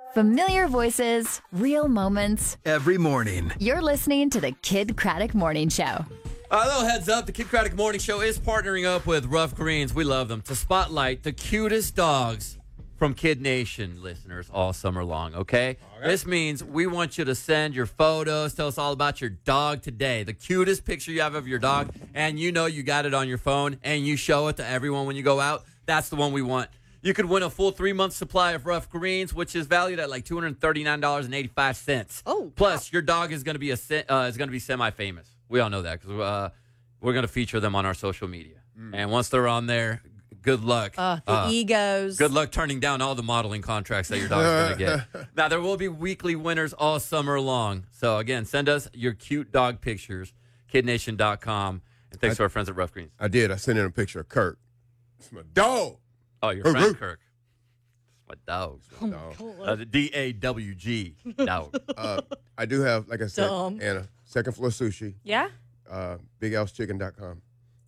Familiar voices, real moments. Every morning. You're listening to the Kid Craddock Morning Show. A little heads up, the Kid Craddock Morning Show is partnering up with Rough Greens. We love them to spotlight the cutest dogs from Kid Nation listeners all summer long, okay? This means we want you to send your photos, tell us all about your dog today, the cutest picture you have of your dog, and you know you got it on your phone, and you show it to everyone when you go out. That's the one we want. You could win a full 3-month supply of Rough Greens, which is valued at like $239.85. Oh, plus your dog is going to be semi-famous. We all know that because we're going to feature them on our social media. And once they're on there, good luck. The egos. Good luck turning down all the modeling contracts that your dog's going to get. Now, there will be weekly winners all summer long. So, again, send us your cute dog pictures, kidnation.com. And thanks to our friends at Rough Greens. I did. I sent in a picture of Kurt. It's my dog. Oh, your friend Kirk. It's my dog. Dog. D-A-W-G. Dog. I do have, like I said, Dumb. Anna, Second Floor Sushi, Yeah? BigAlsChicken.com,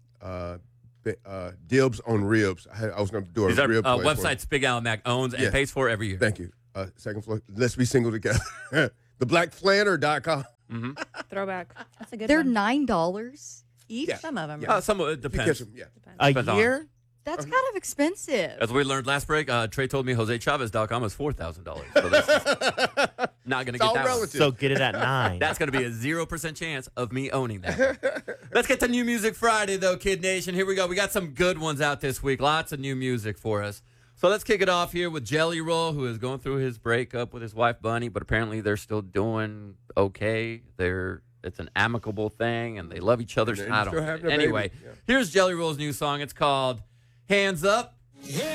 Dibs on Ribs. I was going to do a These are rib place for him. websites Big Al Mac owns and pays for every year. Thank you. Second Floor. Let's be single together. TheBlackFlanner.com. Throwback. That's a good They're one. $9 each. Yeah. Some of them. Yeah. Some of it You depends. catch 'em, yeah. Depends on- year? That's kind of expensive. As we learned last break, Trey told me JoseChavez.com is $4,000. So that's not going to get all that one. relative. So get it at 9. That's going to be a 0% chance of me owning that. Let's get to New Music Friday, though, Kid Nation. Here we go. We got some good ones out this week. Lots of new music for us. So let's kick it off here with Jelly Roll, who is going through his breakup with his wife, Bunny, but apparently they're still doing okay. It's an amicable thing, and they love each other. And they're I still don't having know. a Anyway, baby. Yeah. here's Jelly Roll's new song. It's called Hands Up.